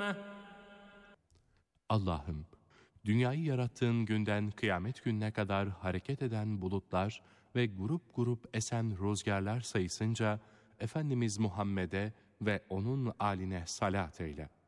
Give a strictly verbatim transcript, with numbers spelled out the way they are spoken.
القيامة. Allah'ım, dünyayı yarattığın günden kıyamet gününe kadar hareket eden bulutlar ve grup grup esen rüzgarlar sayısınca Efendimiz Muhammed'e ve onun âline salat eyle.